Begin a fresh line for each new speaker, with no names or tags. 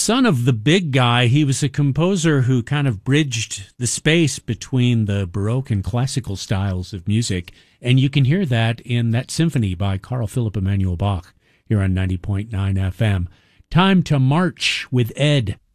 son of the big guy. He was a composer who kind of bridged the space between the Baroque and classical styles of music. And you can hear that in that symphony by Carl Philipp Emanuel Bach here on 90.9 FM. Time to March with Ed.